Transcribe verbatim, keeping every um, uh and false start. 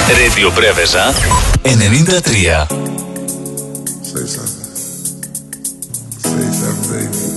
Radio Πρέβεζα ενενήντα τρία. Say something. Say something, baby.